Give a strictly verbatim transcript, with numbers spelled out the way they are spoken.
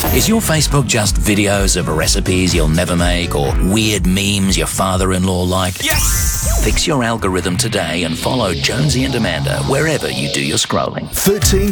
Is your Facebook just videos of recipes you'll never make or weird memes your father-in-law like? Yes! Fix your algorithm today and follow Jonesy and Amanda wherever you do your scrolling. thirteen